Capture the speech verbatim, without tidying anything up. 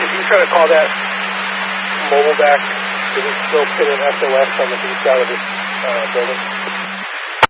if you try to call that mobile back, does it still put an S O S on the B side of this uh, building?